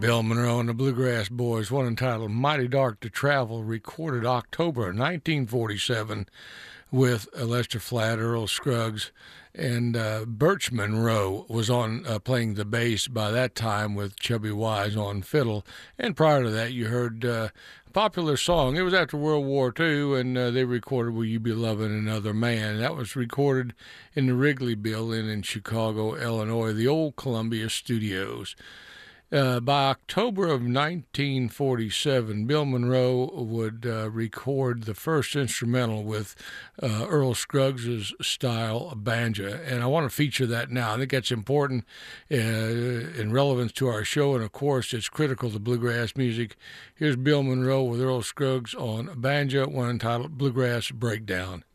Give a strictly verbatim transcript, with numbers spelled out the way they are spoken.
Bill Monroe and the Bluegrass Boys, one entitled Mighty Dark to Travel, recorded October nineteen forty-seven with Lester Flatt, Earl Scruggs, and uh, Birch Monroe was on uh, playing the bass by that time with Chubby Wise on fiddle. And prior to that, you heard uh, a popular song. It was after World War Two, and uh, they recorded Will You Be Loving Another Man. That was recorded in the Wrigley Building in Chicago, Illinois, the old Columbia Studios. Uh, by October of nineteen forty-seven, Bill Monroe would uh, record the first instrumental with uh, Earl Scruggs' style banjo, and I want to feature that now. I think that's important uh, in relevance to our show, and of course, it's critical to bluegrass music. Here's Bill Monroe with Earl Scruggs on banjo, one entitled Bluegrass Breakdown.